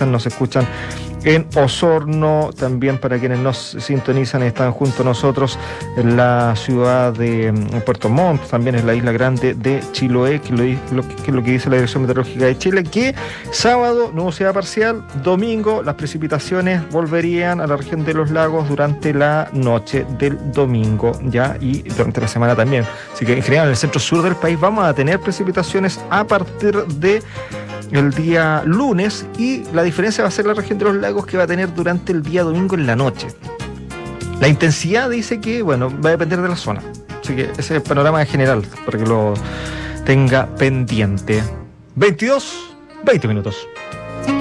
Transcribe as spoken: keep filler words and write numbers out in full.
sintonizan, nos escuchan en Osorno, también para quienes nos sintonizan y están junto a nosotros en la ciudad de Puerto Montt, también en la isla grande de Chiloé, que, lo, lo, que es lo que dice la Dirección Meteorológica de Chile, que sábado nubosidad parcial, domingo las precipitaciones volverían a la región de los lagos durante la noche del domingo, ya, y durante la semana también. Así que en general en el centro sur del país vamos a tener precipitaciones a partir de el día lunes, y la diferencia va a ser la región de los lagos, que va a tener durante el día domingo en la noche. La intensidad dice que, bueno, va a depender de la zona. Así que ese es el panorama en general, para que lo tenga pendiente. veintidós, veinte minutos.